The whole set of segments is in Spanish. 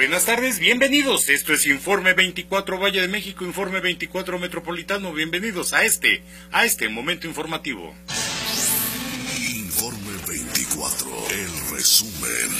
Buenas tardes, bienvenidos. Esto es Informe 24 Valle de México, Informe 24 Metropolitano. Bienvenidos a este momento informativo. Informe 24, el resumen.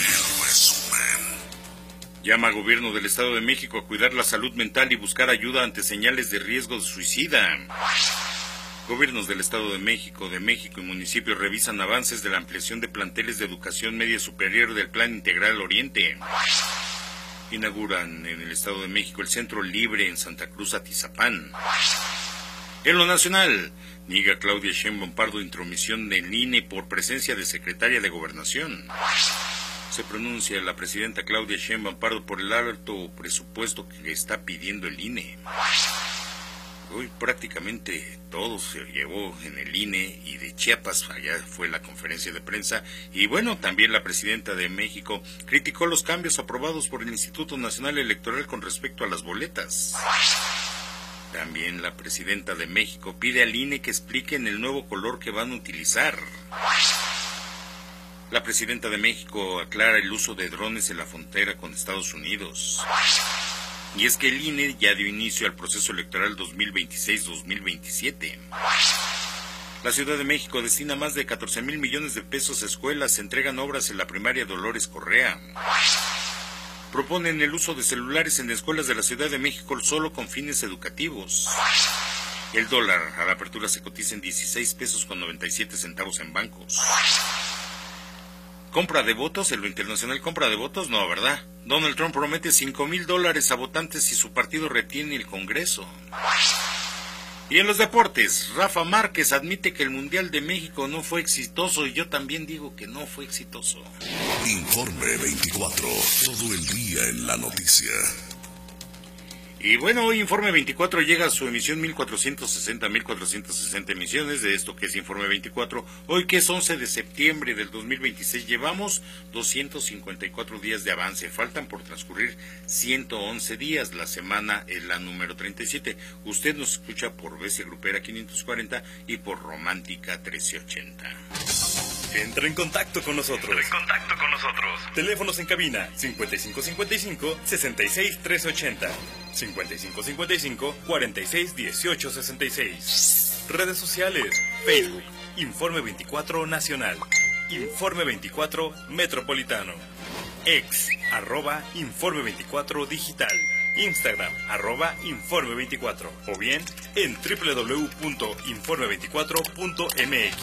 Llama a gobierno del Estado de México a cuidar la salud mental y buscar ayuda ante señales de riesgo de suicida. Gobiernos del Estado de México y municipios revisan avances de la ampliación de planteles de educación media superior del Plan Integral Oriente. Inauguran en el Estado de México el Centro Libre en Santa Cruz, Atizapán. En lo nacional, niega Claudia Sheinbaum Pardo intromisión del INE por presencia de secretaria de Gobernación. Se pronuncia la presidenta Claudia Sheinbaum Pardo por el alto presupuesto que está pidiendo el INE. Hoy prácticamente todo se llevó en el INE y de Chiapas, allá fue la conferencia de prensa. Y bueno, también la presidenta de México criticó los cambios aprobados por el Instituto Nacional Electoral con respecto a las boletas. También la presidenta de México pide al INE que expliquen el nuevo color que van a utilizar. La presidenta de México aclara el uso de drones en la frontera con Estados Unidos. Y es que el INE ya dio inicio al proceso electoral 2026-2027. La Ciudad de México destina más de 14,000 millones de pesos a escuelas, se entregan obras en la primaria Dolores Correa. Proponen el uso de celulares en escuelas de la Ciudad de México solo con fines educativos. El dólar a la apertura se cotiza en 16 pesos con 97 centavos en bancos. ¿Compra de votos? ¿En lo internacional compra de votos? No, ¿verdad? Donald Trump promete $5,000 a votantes si su partido retiene el Congreso. Y en los deportes, Rafa Márquez admite que el Mundial de México no fue exitoso y yo también digo que no fue exitoso. Informe 24, todo el día en la noticia. Y bueno, hoy Informe 24 llega a su emisión 1460 emisiones de esto que es Informe 24. Hoy que es 11 de septiembre del 2026, llevamos 254 días de avance. Faltan por transcurrir 111 días. La semana es la número 37. Usted nos escucha por Bestia Grupera 540 y por Romántica 1380. Entra en contacto con nosotros. Teléfonos en cabina 5555-66-380. 5555-461866. Redes sociales, Facebook, Informe 24 Nacional, Informe 24 Metropolitano, Ex, @Informe 24 Digital, Instagram, @Informe24, o bien en www.informe24.mx.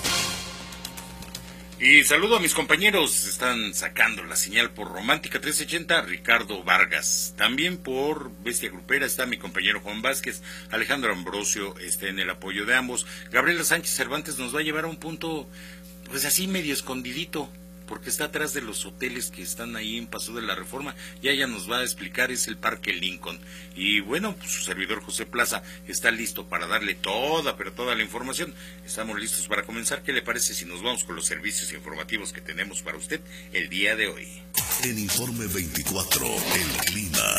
Y saludo a mis compañeros, están sacando la señal por Romántica 1380, Ricardo Vargas. También por Bestia Grupera está mi compañero Juan Vázquez, Alejandro Ambrosio está en el apoyo de ambos. Gabriela Sánchez Cervantes nos va a llevar a un punto, pues así medio escondidito, porque está atrás de los hoteles que están ahí en Paso de la Reforma, y ella nos va a explicar, es el Parque Lincoln. Y bueno, pues su servidor José Plaza está listo para darle toda la información. Estamos listos para comenzar. ¿Qué le parece si nos vamos con los servicios informativos que tenemos para usted el día de hoy? En Informe 24, el clima.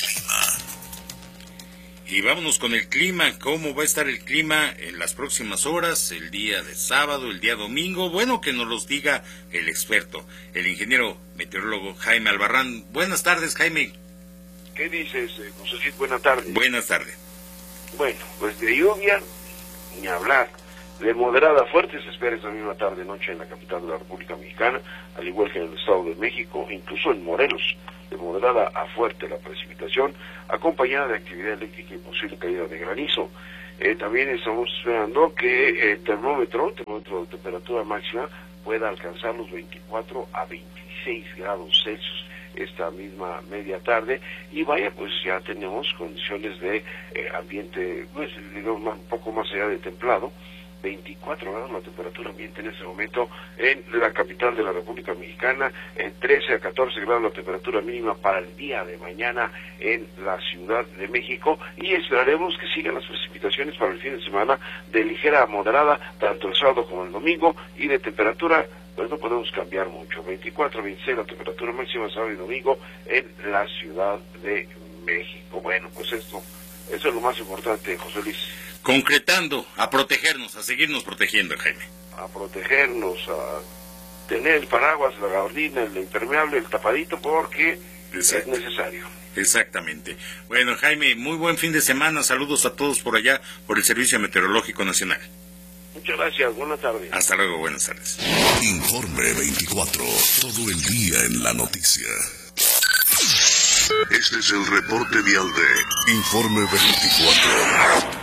Y vámonos con el clima. ¿Cómo va a estar el clima en las próximas horas, el día de sábado, el día domingo? Bueno, que nos los diga el experto, el ingeniero meteorólogo Jaime Albarrán. Buenas tardes, Jaime. ¿Qué dices, José Luis? Buenas tardes. Buenas tardes. Bueno, pues de lluvia, ni hablar. De moderada a fuerte se espera esta misma tarde-noche en la capital de la República Mexicana, al igual que en el Estado de México, incluso en Morelos. De moderada a fuerte la precipitación, acompañada de actividad eléctrica y posible caída de granizo. También estamos esperando que el termómetro de temperatura máxima pueda alcanzar los 24 a 26 grados Celsius esta misma media tarde, y vaya, pues ya tenemos condiciones de ambiente, pues digamos un poco más allá de templado. 24 grados la temperatura ambiente en este momento en la capital de la República Mexicana, en 13 a 14 grados la temperatura mínima para el día de mañana en la Ciudad de México, y esperaremos que sigan las precipitaciones para el fin de semana de ligera a moderada, tanto el sábado como el domingo, y de temperatura pues no podemos cambiar mucho, 24 a 26 la temperatura máxima sábado y domingo en la Ciudad de México. Bueno, pues eso es lo más importante, José Luis. Concretando, a protegernos, a seguirnos protegiendo, Jaime. A protegernos, a tener el paraguas, la gabardina, el impermeable, el tapadito, porque es necesario. Exactamente. Bueno, Jaime, muy buen fin de semana. Saludos a todos por allá, por el Servicio Meteorológico Nacional. Muchas gracias. Buenas tardes. Hasta luego. Buenas tardes. Informe 24. Todo el día en la noticia. Este es el reporte vial de Informe 24.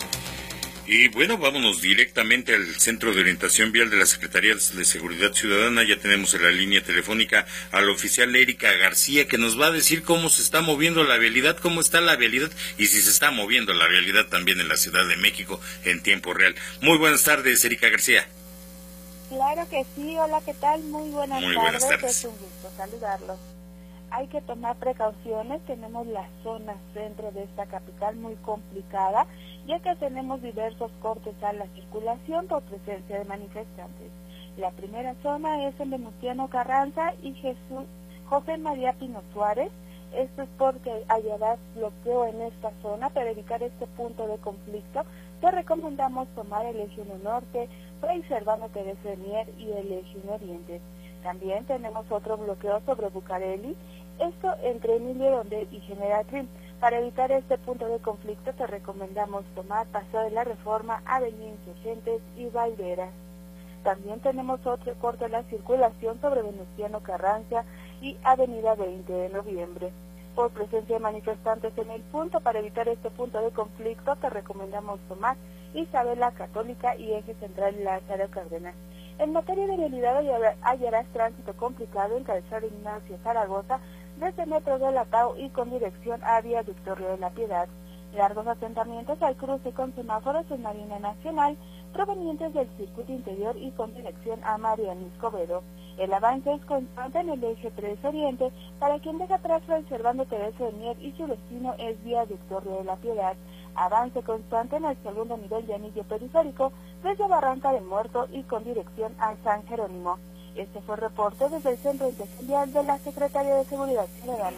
Y bueno, vámonos directamente al Centro de Orientación Vial de la Secretaría de Seguridad Ciudadana. Ya tenemos en la línea telefónica a la oficial Erika García, que nos va a decir cómo se está moviendo la vialidad, cómo está la vialidad y si se está moviendo la vialidad también en la Ciudad de México en tiempo real. Muy buenas tardes, Erika García. Claro que sí, hola, ¿qué tal? Muy buenas tardes. Es un gusto saludarlos. Hay que tomar precauciones, tenemos la zona centro de esta capital muy complicada, ya que tenemos diversos cortes a la circulación por presencia de manifestantes. La primera zona es en Venustiano Carranza y José María Pino Suárez. Esto es porque hallarás bloqueo en esta zona. Para evitar este punto de conflicto, te recomendamos tomar el eje 1 norte, Fray Servando Teresa de Mier y el eje 1 oriente. También tenemos otro bloqueo sobre Bucareli, esto entre Emilio Donde y General Trim. Para evitar este punto de conflicto te recomendamos tomar Paseo de la Reforma, Avenida Insurgentes y Valderas. También tenemos otro corte de la circulación sobre Venustiano Carranza y Avenida 20 de Noviembre. Por presencia de manifestantes en el punto, para evitar este punto de conflicto te recomendamos tomar Isabela Católica y Eje Central Lázaro Cárdenas. En materia de vialidad hallarás tránsito complicado en Calzada Ignacio Zaragoza, desde Metro de la Pau y con dirección a Viaducto Río de la Piedad. Largos asentamientos al cruce con semáforos en Marina Nacional, provenientes del circuito interior y con dirección a Mariano Escobedo. El avance es constante en el eje 3 Oriente, para quien deja atrás Fray Servando Teresa de Mier y su destino es Viaducto Río de la Piedad. Avance constante en el segundo nivel de anillo periférico, desde Barranca de Muerto y con dirección a San Jerónimo. Este fue el reporte desde el Centro Intercambial de la Secretaría de Seguridad Ciudadana.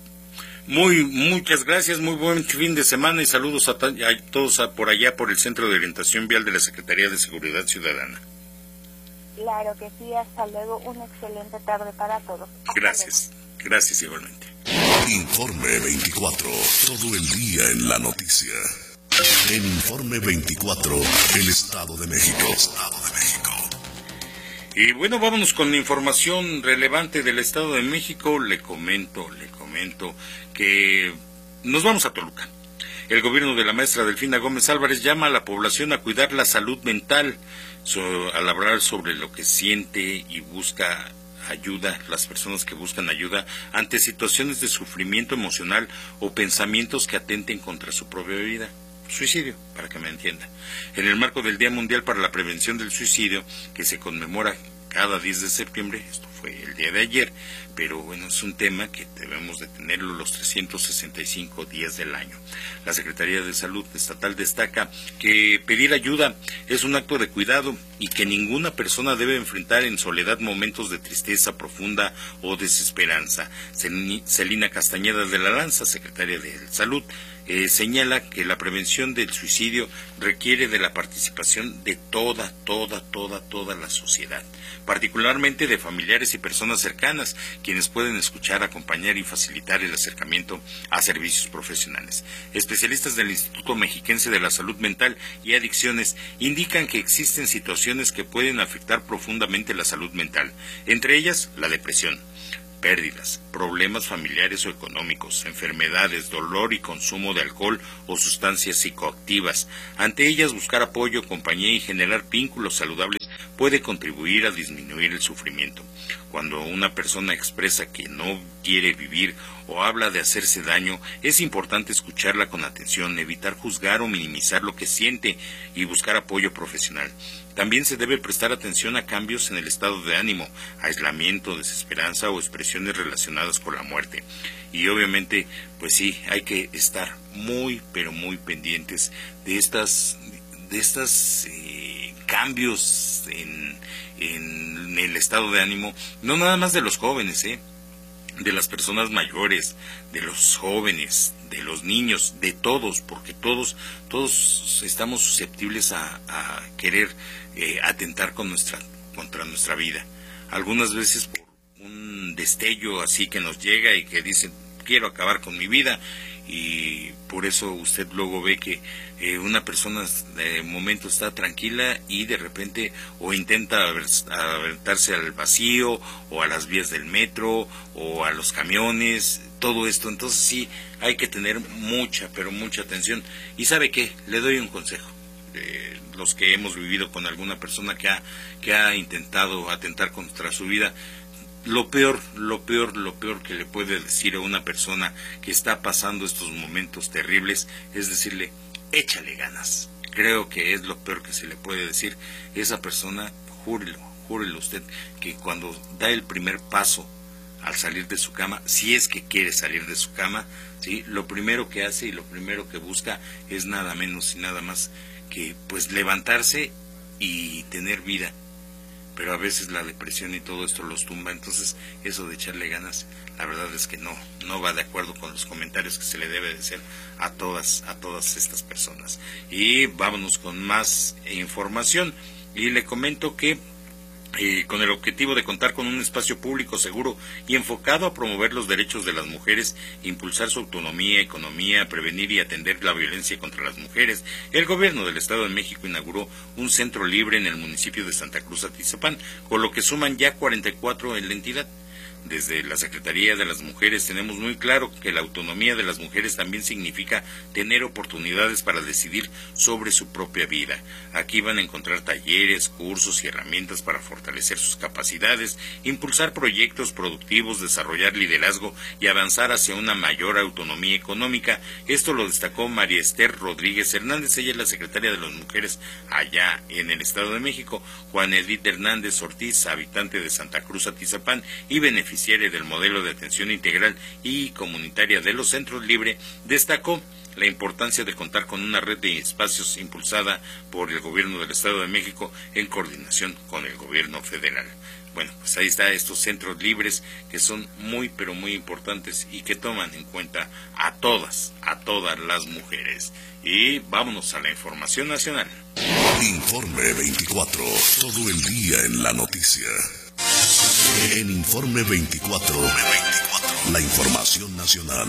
Muchas gracias, muy buen fin de semana y saludos a todos por allá por el Centro de Orientación Vial de la Secretaría de Seguridad Ciudadana. Claro que sí, hasta luego, una excelente tarde para todos. Gracias, gracias igualmente. Informe 24, todo el día en la noticia. En Informe 24, el Estado de México. Y bueno, vámonos con la información relevante del Estado de México. Le comento que nos vamos a Toluca. El gobierno de la maestra Delfina Gómez Álvarez llama a la población a cuidar la salud mental, al hablar sobre lo que siente y busca ayuda, las personas que buscan ayuda ante situaciones de sufrimiento emocional o pensamientos que atenten contra su propia vida. Suicidio, para que me entienda. En el marco del Día Mundial para la Prevención del Suicidio, que se conmemora cada 10 de septiembre, esto fue el día de ayer, pero bueno, es un tema que debemos de tenerlo los 365 días del año. La Secretaría de Salud Estatal destaca que pedir ayuda es un acto de cuidado y que ninguna persona debe enfrentar en soledad momentos de tristeza profunda o desesperanza. Celina Castañeda de la Lanza, secretaria de Salud, señala que la prevención del suicidio requiere de la participación de toda la sociedad, particularmente de familiares y personas cercanas, quienes pueden escuchar, acompañar y facilitar el acercamiento a servicios profesionales. Especialistas del Instituto Mexiquense de la Salud Mental y Adicciones indican que existen situaciones que pueden afectar profundamente la salud mental, entre ellas la depresión, pérdidas, problemas familiares o económicos, enfermedades, dolor y consumo de alcohol o sustancias psicoactivas. Ante ellas, buscar apoyo, compañía y generar vínculos saludables puede contribuir a disminuir el sufrimiento. Cuando una persona expresa que no quiere vivir o habla de hacerse daño, es importante escucharla con atención, evitar juzgar o minimizar lo que siente y buscar apoyo profesional. También se debe prestar atención a cambios en el estado de ánimo, aislamiento, desesperanza o expresiones relacionadas con la muerte. Y obviamente, pues sí, hay que estar muy, pero muy pendientes de estas cambios en el estado de ánimo, no nada más de los jóvenes, de las personas mayores, de los jóvenes, de los niños, de todos, porque todos estamos susceptibles a querer atentar contra nuestra vida. Algunas veces por un destello así que nos llega y que dice, quiero acabar con mi vida, y por eso usted luego ve que una persona de momento está tranquila y de repente o intenta aventarse al vacío o a las vías del metro o a los camiones, todo esto. Entonces sí, hay que tener mucha, pero mucha atención. Y ¿sabe qué? Le doy un consejo. Los que hemos vivido con alguna persona que ha intentado atentar contra su vida, lo peor que le puede decir a una persona que está pasando estos momentos terribles es decirle, échale ganas. Creo que es lo peor que se le puede decir. Esa persona, júrelo usted, que cuando da el primer paso al salir de su cama, si es que quiere salir de su cama, ¿sí?, lo primero que hace y lo primero que busca es nada menos y nada más que pues levantarse y tener vida. Pero a veces la depresión y todo esto los tumba. Entonces eso de echarle ganas, la verdad es que no va de acuerdo con los comentarios que se le debe de hacer a todas estas personas. Y vámonos con más información, y le comento que con el objetivo de contar con un espacio público seguro y enfocado a promover los derechos de las mujeres, impulsar su autonomía, economía, prevenir y atender la violencia contra las mujeres, el gobierno del Estado de México inauguró un centro libre en el municipio de Santa Cruz Atizapán, con lo que suman ya 44 en la entidad. Desde la Secretaría de las Mujeres tenemos muy claro que la autonomía de las mujeres también significa tener oportunidades para decidir sobre su propia vida. Aquí van a encontrar talleres, cursos y herramientas para fortalecer sus capacidades, impulsar proyectos productivos, desarrollar liderazgo y avanzar hacia una mayor autonomía económica. Esto lo destacó María Esther Rodríguez Hernández, ella es la secretaria de las Mujeres allá en el Estado de México. Juan Edith Hernández Ortiz, habitante de Santa Cruz Atizapán y beneficiaria del modelo de atención integral y comunitaria de los centros libres, destacó la importancia de contar con una red de espacios impulsada por el gobierno del Estado de México en coordinación con el gobierno federal. Bueno, pues ahí está estos centros libres que son muy, pero muy importantes y que toman en cuenta a todas las mujeres. Y vámonos a la información nacional. Informe 24, todo el día en la noticia. En Informe 24, la información nacional.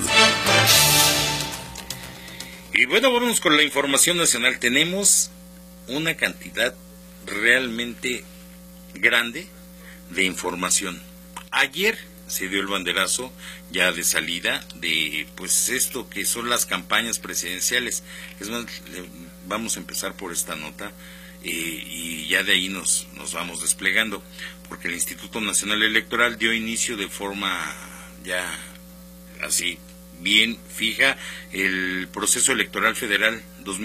Y bueno, vamos con la información nacional. Tenemos una cantidad realmente grande de información. Ayer se dio el banderazo ya de salida de pues esto que son las campañas presidenciales. Es más, vamos a empezar por esta nota y ya de ahí nos vamos desplegando, porque el Instituto Nacional Electoral dio inicio de forma ya así bien fija el proceso electoral federal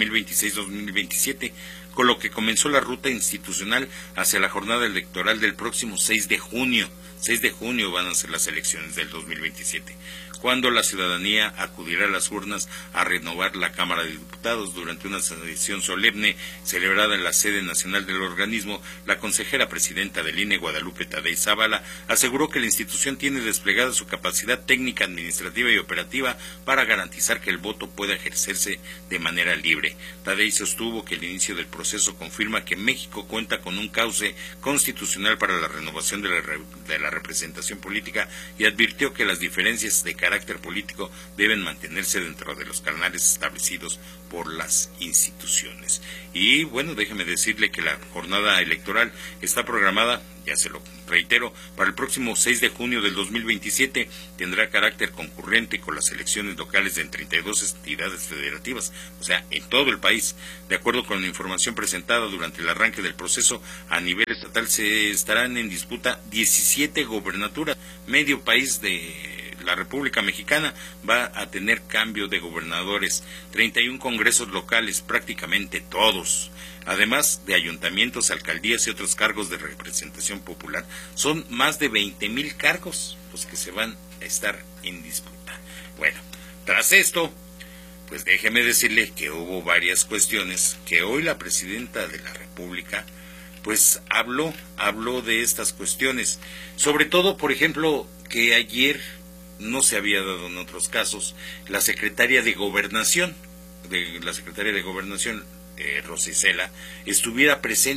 2026-2027, con lo que comenzó la ruta institucional hacia la jornada electoral del próximo 6 de junio. 6 de junio van a ser las elecciones del 2027, cuando la ciudadanía acudirá a las urnas a renovar la Cámara de Diputados. Durante una sesión solemne celebrada en la sede nacional del organismo, la consejera presidenta del INE, Guadalupe Tadei Zavala, aseguró que la institución tiene desplegada su capacidad técnica, administrativa y operativa para garantizar que el voto pueda ejercerse de manera libre. Tadei sostuvo que el inicio del proceso confirma que México cuenta con un cauce constitucional para la renovación de la representación política, y advirtió que las diferencias de carácter político deben mantenerse dentro de los canales establecidos por las instituciones. Y bueno, déjeme decirle que la jornada electoral está programada, ya se lo reitero, para el próximo 6 de junio del 2027. Tendrá carácter concurrente con las elecciones locales en 32 entidades federativas, o sea, en todo el país. De acuerdo con la información presentada durante el arranque del proceso, a nivel estatal se estarán en disputa 17 gobernaturas. Medio país de la República Mexicana va a tener cambio de gobernadores, 31 congresos locales, prácticamente todos, además de ayuntamientos, alcaldías y otros cargos de representación popular. Son más de 20,000 cargos los que se van a estar en disputa. Bueno, tras esto, pues déjeme decirle que hubo varias cuestiones que hoy la presidenta de la República pues habló de estas cuestiones, sobre todo, por ejemplo, que ayer no se había dado en otros casos, la secretaria de Gobernación, Rosy Cela, estuviera presente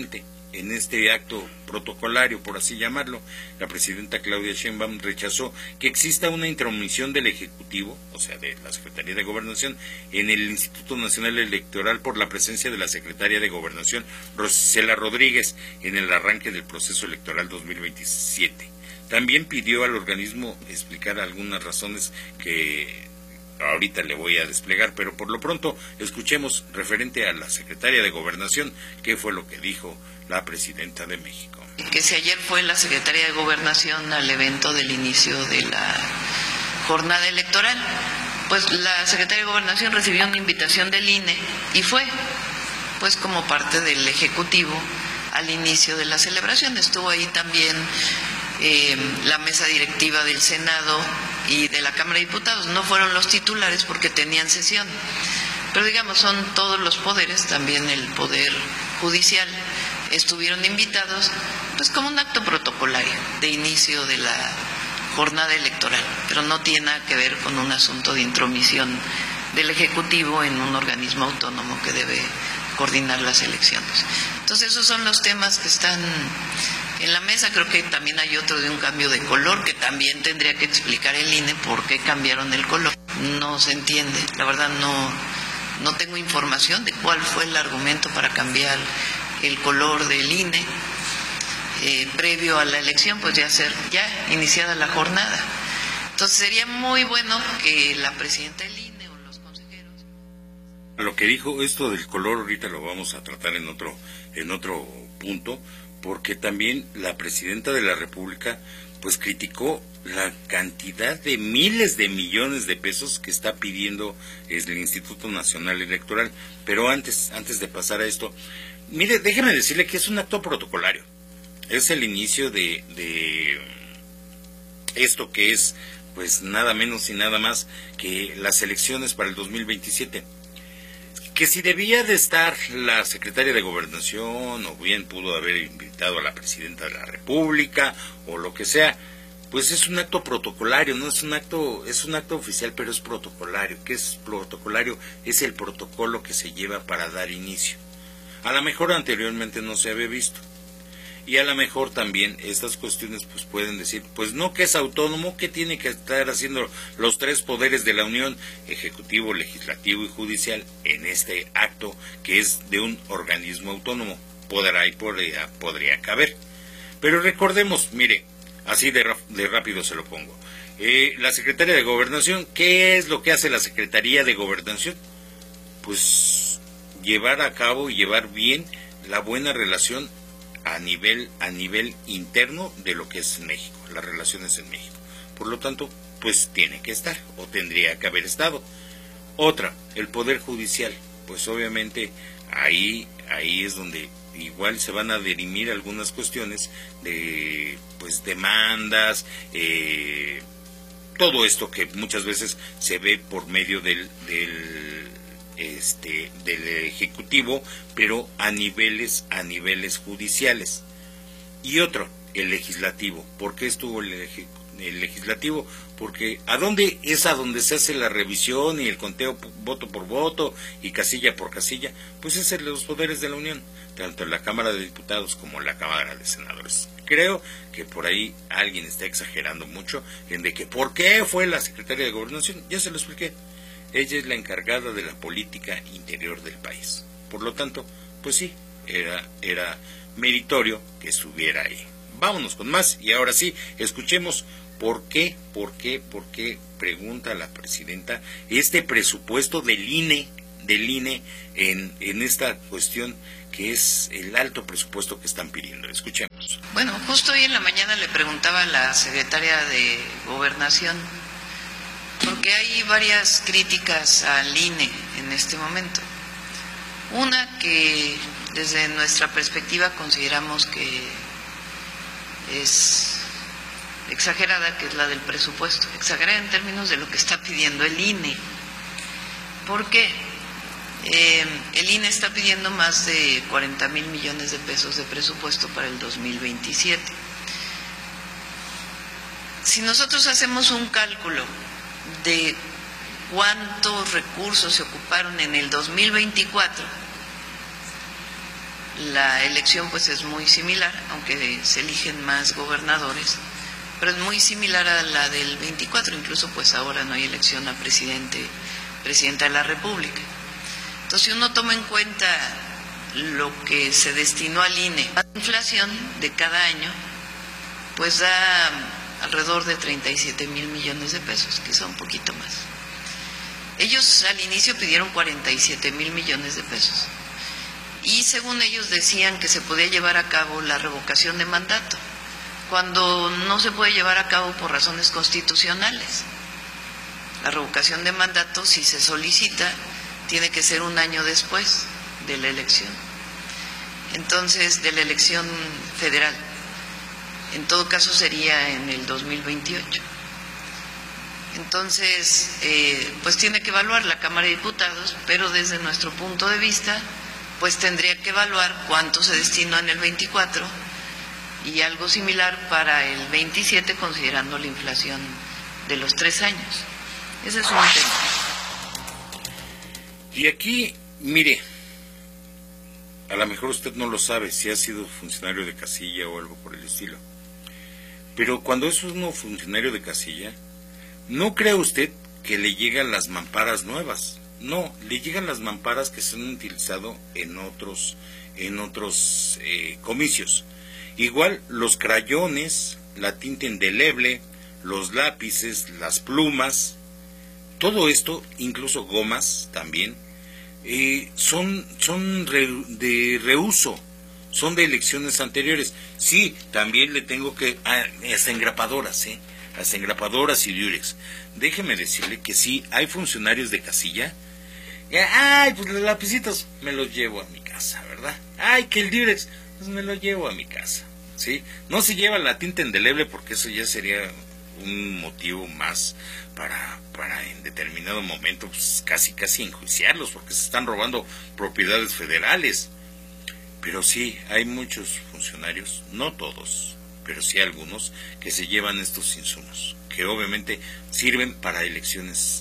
acto protocolario, por así llamarlo, la presidenta Claudia Sheinbaum rechazó que exista una intromisión del Ejecutivo, o sea, de la Secretaría de Gobernación, en el Instituto Nacional Electoral por la presencia de la Secretaria de Gobernación, Rosela Rodríguez, en el arranque del proceso electoral 2027. También pidió al organismo explicar algunas razones que ahorita le voy a desplegar, pero por lo pronto escuchemos referente a la Secretaria de Gobernación qué fue lo que dijo la Presidenta de México. Que si ayer fue la Secretaría de Gobernación al evento del inicio de la jornada electoral, pues la Secretaría de Gobernación recibió una invitación del INE y fue, pues como parte del Ejecutivo al inicio de la celebración. Estuvo ahí también la mesa directiva del Senado y de la Cámara de Diputados. No fueron los titulares porque tenían sesión, pero digamos son todos los poderes, también el Poder Judicial, estuvieron invitados pues como un acto protocolario de inicio de la jornada electoral, pero no tiene nada que ver con un asunto de intromisión del Ejecutivo en un organismo autónomo que debe coordinar las elecciones. Entonces esos son los temas que están en la mesa. Creo que también hay otro de un cambio de color que también tendría que explicar el INE por qué cambiaron el color. No se entiende, la verdad no tengo información de cuál fue el argumento para cambiar el color del INE previo a la elección, pues ya iniciada la jornada. Entonces sería muy bueno que la presidenta del INE o los consejeros. Lo que dijo esto del color ahorita lo vamos a tratar en otro punto, porque también la presidenta de la República pues criticó la cantidad de miles de millones de pesos que está pidiendo el Instituto Nacional Electoral. Pero antes de pasar a esto, mire, déjeme decirle que es un acto protocolario. Es el inicio de esto que es pues nada menos y nada más que las elecciones para el 2027. Que si debía de estar la Secretaria de Gobernación, o bien pudo haber invitado a la Presidenta de la República, o lo que sea, pues es un acto protocolario, no es un acto oficial, pero es protocolario. ¿Qué es protocolario? Es el protocolo que se lleva para dar inicio. A lo mejor anteriormente no se había visto. Y a lo mejor también estas cuestiones pues pueden decir, pues no, que es autónomo, que tiene que estar haciendo los tres poderes de la Unión, Ejecutivo, Legislativo y Judicial, en este acto que es de un organismo autónomo. Podría caber. Pero recordemos, mire, así de rápido se lo pongo. La Secretaría de Gobernación, ¿qué es lo que hace la Secretaría de Gobernación? Pues llevar a cabo y llevar bien la buena relación a nivel interno de lo que es México, las relaciones en México. Por lo tanto, pues tiene que estar, o tendría que haber estado. Otra, el Poder Judicial, pues obviamente ahí es donde igual se van a dirimir algunas cuestiones de pues demandas, todo esto que muchas veces se ve por medio del Ejecutivo, pero a niveles judiciales. Y otro, el Legislativo. ¿Por qué estuvo el Legislativo? Porque a donde se hace la revisión y el conteo voto por voto y casilla por casilla, pues es en los poderes de la Unión, tanto en la Cámara de Diputados como en la Cámara de Senadores. Creo que por ahí alguien está exagerando mucho en de que ¿por qué fue la Secretaria de Gobernación? Ya se lo expliqué. Ella es la encargada de la política interior del país. Por lo tanto, pues sí, era meritorio que estuviera ahí. Vámonos con más y ahora sí, escuchemos por qué pregunta la presidenta este presupuesto del INE en esta cuestión que es el alto presupuesto que están pidiendo. Escuchemos. Bueno, justo hoy en la mañana le preguntaba a la secretaria de Gobernación, porque hay varias críticas al INE en este momento. Una que desde nuestra perspectiva consideramos que es exagerada, que es la del presupuesto. Exagerada en términos de lo que está pidiendo el INE. ¿Por qué? El INE está pidiendo más de 40,000 millones de pesos de presupuesto para el 2027. Si nosotros hacemos un cálculo de cuántos recursos se ocuparon en el 2024 La elección pues es muy similar, aunque se eligen más gobernadores, pero es muy similar a la del 24, incluso pues ahora no hay elección a presidenta de la República. Entonces, si uno toma en cuenta lo que se destinó al INE, la inflación de cada año, pues da alrededor de 37,000 millones de pesos, quizá un poquito más. Ellos al inicio pidieron 47,000 millones de pesos. Y según ellos decían que se podía llevar a cabo la revocación de mandato, cuando no se puede llevar a cabo por razones constitucionales. La revocación de mandato, si se solicita, tiene que ser un año después de la elección. Entonces, de la elección federal. En todo caso sería en el 2028. Entonces, pues tiene que evaluar la Cámara de Diputados, pero desde nuestro punto de vista, pues tendría que evaluar cuánto se destinó en el 24 y algo similar para el 27, considerando la inflación de los 3 años. Ese es un tema. Y aquí, mire, a lo mejor usted no lo sabe si ha sido funcionario de casilla o algo por el estilo, pero cuando es uno funcionario de casilla, no crea usted que le llegan las mamparas nuevas. No, le llegan las mamparas que se han utilizado en otros comicios. Igual los crayones, la tinta indeleble, los lápices, las plumas, todo esto, incluso gomas también, son de reuso, son de elecciones anteriores. Sí, también le tengo que... hasta engrapadoras, hasta engrapadoras y diurex. Déjeme decirle que sí, hay funcionarios de casilla. Ay, pues los lapicitos me los llevo a mi casa, ¿verdad? Ay, que el diurex, pues me lo llevo a mi casa, ¿sí? No se lleva la tinta indeleble porque eso ya sería un motivo más para en determinado momento pues casi enjuiciarlos, porque se están robando propiedades federales. Pero sí, hay muchos funcionarios, no todos, pero sí algunos, que se llevan estos insumos, que obviamente sirven para elecciones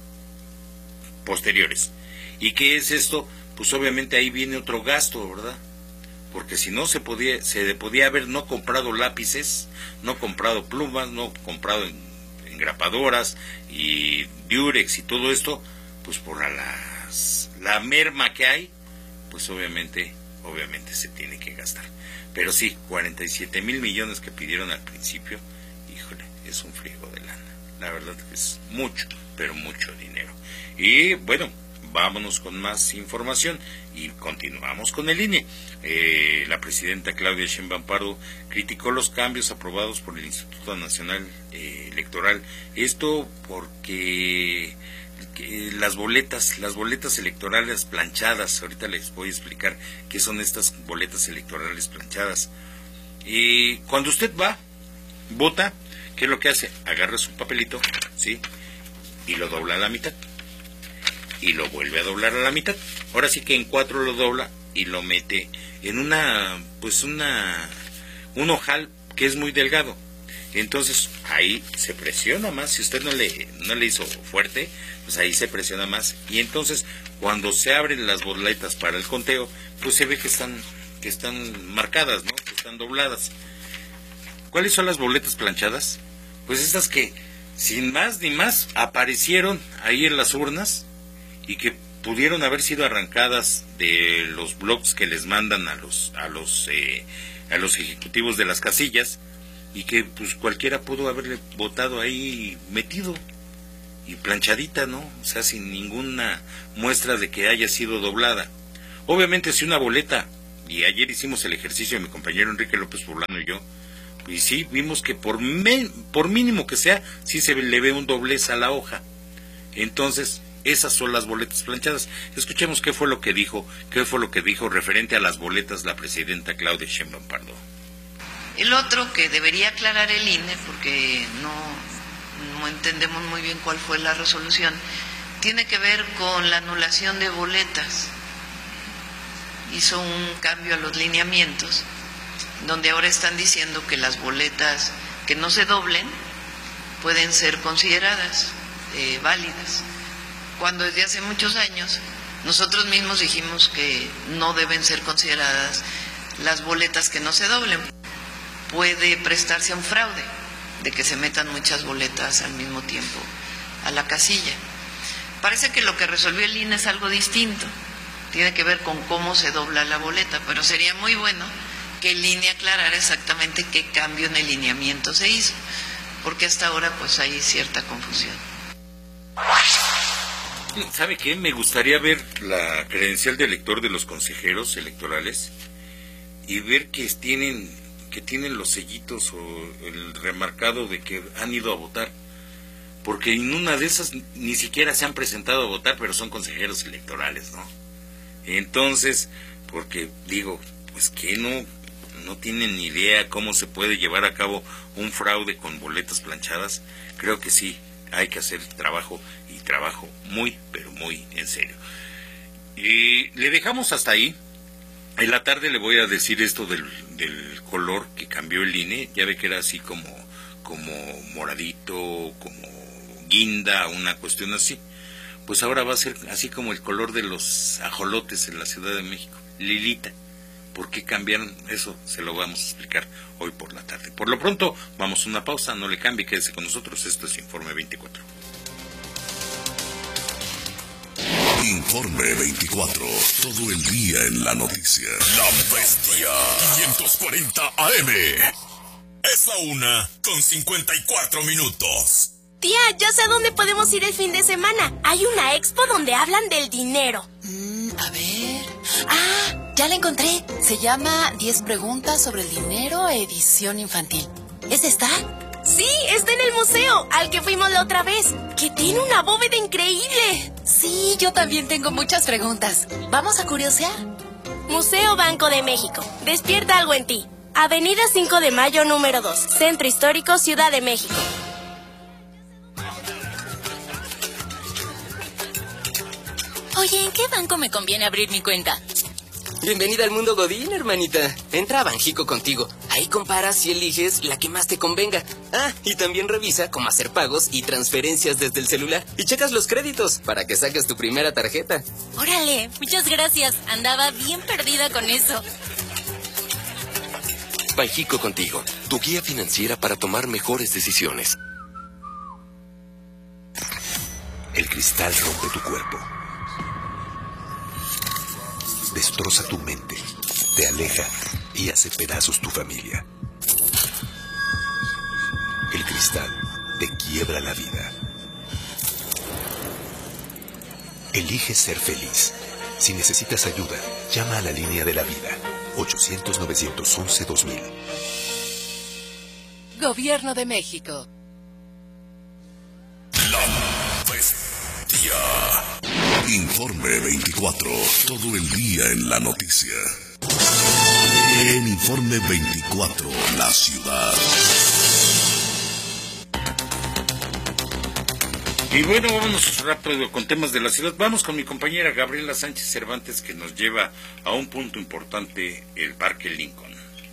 posteriores. ¿Y qué es esto? Pues obviamente ahí viene otro gasto, ¿verdad? Porque si no se podía haber no comprado lápices, no comprado plumas, no comprado engrapadoras y diurex y todo esto, pues por la merma que hay, pues obviamente se tiene que gastar. Pero sí, 47,000 millones que pidieron al principio, híjole, es un friego de lana. La verdad que es mucho, pero mucho dinero. Y bueno, vámonos con más información y continuamos con el INE. La presidenta Claudia Sheinbaum Pardo criticó los cambios aprobados por el Instituto Nacional Electoral. Esto porque las boletas electorales planchadas, ahorita les voy a explicar qué son estas boletas electorales planchadas. Cuando usted vota, ¿qué es lo que hace? Agarra su papelito, ¿sí? Y lo dobla a la mitad. Y lo vuelve a doblar a la mitad. Ahora sí que en 4 lo dobla y lo mete en un ojal que es muy delgado. Entonces ahí se presiona más. Si usted no le hizo fuerte, pues ahí se presiona más. Y entonces cuando se abren las boletas para el conteo, pues se ve que están marcadas, ¿no? Que están dobladas. ¿Cuáles son las boletas planchadas? Pues estas que sin más ni más aparecieron ahí en las urnas y que pudieron haber sido arrancadas de los blocs que les mandan a los ejecutivos de las casillas, y que pues cualquiera pudo haberle votado ahí metido y planchadita, ¿no? O sea, sin ninguna muestra de que haya sido doblada. Obviamente si una boleta, y ayer hicimos el ejercicio mi compañero Enrique López Poblano y yo, y sí, vimos que por mínimo que sea, sí se le ve un doblez a la hoja. Entonces, esas son las boletas planchadas. Escuchemos qué fue lo que dijo referente a las boletas la presidenta Claudia Sheinbaum Pardo. El otro que debería aclarar el INE, porque no entendemos muy bien cuál fue la resolución, tiene que ver con la anulación de boletas. Hizo un cambio a los lineamientos, donde ahora están diciendo que las boletas que no se doblen pueden ser consideradas válidas, cuando desde hace muchos años Nosotros mismos dijimos que no deben ser consideradas las boletas que no se doblen. Puede prestarse a un fraude, de que se metan muchas boletas al mismo tiempo a la casilla. Parece que lo que resolvió el INE es algo distinto, tiene que ver con cómo se dobla la boleta, pero sería muy bueno que el INE aclarara exactamente qué cambio en el lineamiento se hizo, porque hasta ahora pues hay cierta confusión. ¿Sabe qué? Me gustaría ver la credencial de elector de los consejeros electorales y ver que tienen los sellitos o el remarcado de que han ido a votar, porque en una de esas ni siquiera se han presentado a votar, pero son consejeros electorales, ¿no? Entonces, porque digo, pues que no tienen ni idea cómo se puede llevar a cabo un fraude con boletas planchadas. Creo que sí, hay que hacer trabajo, y trabajo muy, pero muy en serio. Y le dejamos hasta ahí. En la tarde le voy a decir esto del color que cambió el INE. Ya ve que era así como moradito, como guinda, una cuestión así. Pues ahora va a ser así como el color de los ajolotes en la Ciudad de México, lilita. ¿Por qué cambiaron? Eso se lo vamos a explicar hoy por la tarde. Por lo pronto, vamos a una pausa, no le cambie, quédese con nosotros. Esto es Informe 24. Informe 24, todo el día en la noticia. La Bestia 540 AM. Es la 1:54. Tía, yo sé dónde podemos ir el fin de semana. Hay una expo donde hablan del dinero. A ver... ya la encontré. Se llama 10 preguntas sobre el dinero, edición infantil. ¿Es esta? Sí, está en el museo, al que fuimos la otra vez, que tiene una bóveda increíble. Sí, yo también tengo muchas preguntas. ¿Vamos a curiosear? Museo Banco de México. Despierta algo en ti. Avenida 5 de Mayo, número 2. Centro Histórico, Ciudad de México. Oye, ¿en qué banco me conviene abrir mi cuenta? Bienvenida al mundo Godín, hermanita. Entra a Banjico Contigo. Ahí comparas y eliges la que más te convenga. Y también revisa cómo hacer pagos y transferencias desde el celular. Y checas los créditos para que saques tu primera tarjeta. Órale, muchas gracias. Andaba bien perdida con eso. Banjico Contigo, tu guía financiera para tomar mejores decisiones. El cristal rompe tu cuerpo. Destroza tu mente, te aleja y hace pedazos tu familia. El cristal te quiebra la vida. Elige ser feliz. Si necesitas ayuda, llama a la línea de la vida. 800-911-2000. Gobierno de México. La Bestia. Informe 24, todo el día en la noticia. En Informe 24, la ciudad. Y bueno, vámonos rápido con temas de la ciudad. Vamos con mi compañera Gabriela Sánchez Cervantes, que nos lleva a un punto importante, el Parque Lincoln.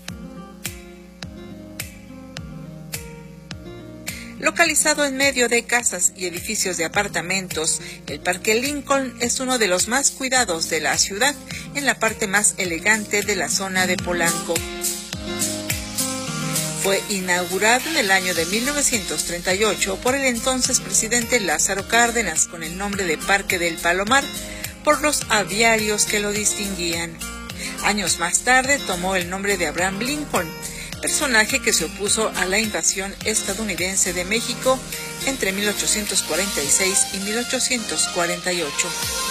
Localizado en medio de casas y edificios de apartamentos, el Parque Lincoln es uno de los más cuidados de la ciudad, en la parte más elegante de la zona de Polanco. Fue inaugurado en el año de 1938 por el entonces presidente Lázaro Cárdenas con el nombre de Parque del Palomar, por los aviarios que lo distinguían. Años más tarde tomó el nombre de Abraham Lincoln, personaje que se opuso a la invasión estadounidense de México entre 1846 y 1848.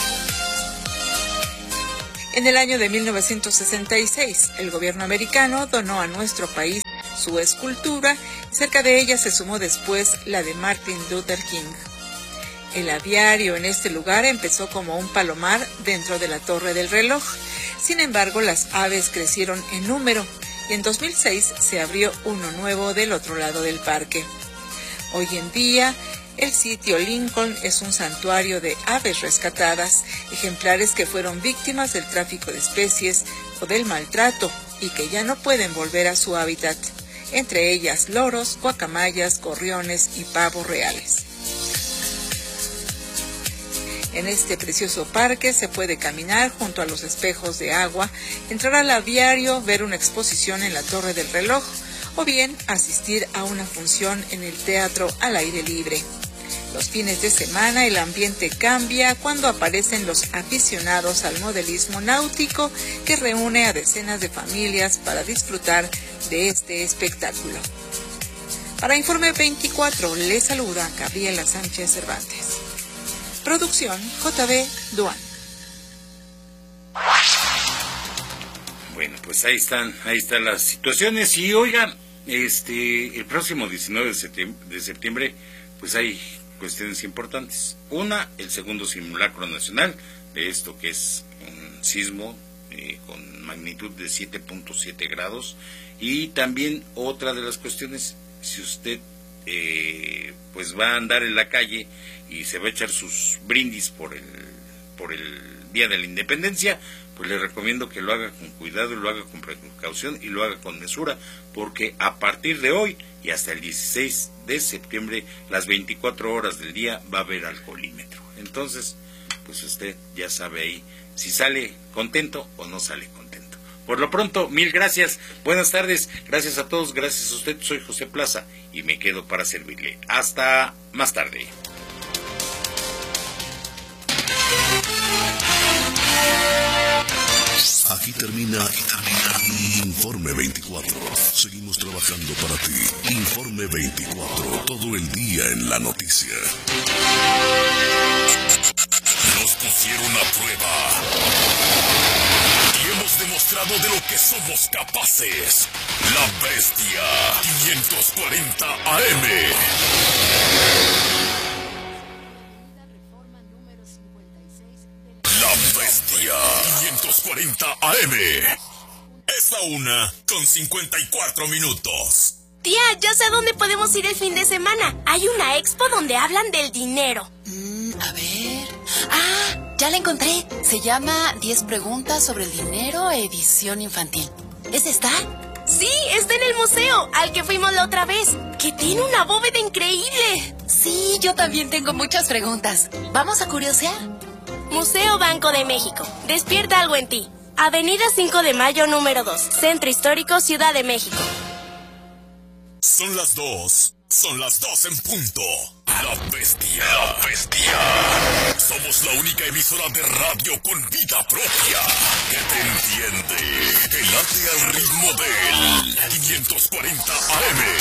En el año de 1966, el gobierno americano donó a nuestro país su escultura, y cerca de ella se sumó después la de Martin Luther King. El aviario en este lugar empezó como un palomar dentro de la Torre del Reloj. Sin embargo, las aves crecieron en número, y en 2006 se abrió uno nuevo del otro lado del parque. Hoy en día, el sitio Lincoln es un santuario de aves rescatadas, ejemplares que fueron víctimas del tráfico de especies o del maltrato y que ya no pueden volver a su hábitat, entre ellas loros, guacamayas, gorriones y pavos reales. En este precioso parque se puede caminar junto a los espejos de agua, entrar al aviario, ver una exposición en la Torre del Reloj o bien asistir a una función en el teatro al aire libre. Los fines de semana el ambiente cambia cuando aparecen los aficionados al modelismo náutico que reúne a decenas de familias para disfrutar de este espectáculo. Para Informe 24 le saluda Gabriela Sánchez Cervantes. Producción JB Duan. Bueno, pues ahí están las situaciones. Y oigan, el próximo 19 de septiembre, pues hay cuestiones importantes. Una, el segundo simulacro nacional de esto que es un sismo con magnitud de 7.7 grados. Y también otra de las cuestiones, si usted pues va a andar en la calle y se va a echar sus brindis por el Día de la Independencia, pues le recomiendo que lo haga con cuidado, lo haga con precaución y lo haga con mesura, porque a partir de hoy y hasta el 16 de septiembre, las 24 horas del día va a haber alcoholímetro. Entonces, pues usted ya sabe ahí si sale contento o no sale contento. Por lo pronto, mil gracias, buenas tardes, gracias a todos, gracias a usted, soy José Plaza y me quedo para servirle. Hasta más tarde. Aquí termina Informe 24. Seguimos trabajando para ti. Informe 24. Todo el día en la noticia. Nos pusieron a prueba y hemos demostrado de lo que somos capaces. La Bestia 540 AM. La Bestia 540 AM. Es la 1:54. Tía, ya sé a dónde podemos ir el fin de semana. Hay una expo donde hablan del dinero. A ver. Ya la encontré. Se llama 10 preguntas sobre el dinero, edición infantil. ¿Es esta? Sí, está en el museo, al que fuimos la otra vez, que tiene una bóveda increíble. Sí, yo también tengo muchas preguntas. ¿Vamos a curiosear? Museo Banco de México. Despierta algo en ti. Avenida 5 de Mayo, número 2. Centro Histórico, Ciudad de México. Son las 2. Son las 2 en punto. La Bestia. La Bestia. Somos la única emisora de radio con vida propia que te entiende. Que late al ritmo del 540 AM.